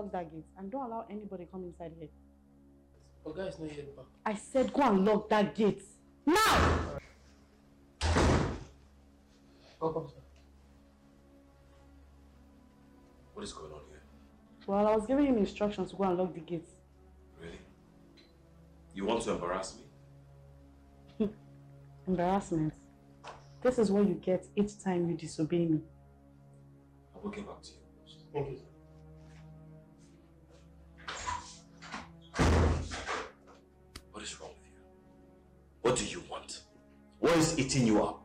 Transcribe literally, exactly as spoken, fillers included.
lock that gate and don't allow anybody come inside here. Oga is not yet back. I said go and lock that gate. Now! Welcome, sir. What is going on here? Well, I was giving him instructions to go and lock the gate. Really? You want to embarrass me? Embarrassment. This is what you get each time you disobey me. I will get back to you. Thank you, sir. What is wrong with you? What do you want? What is eating you up?